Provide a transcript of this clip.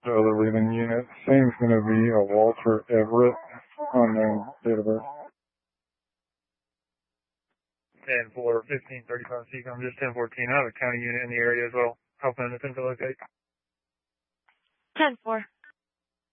other leaving unit. Same's going to be a Walter Everett, unknown date of birth. And for 1535 Seacom, just 1014, I have a county unit in the area as well. Helping to locate. 10-4.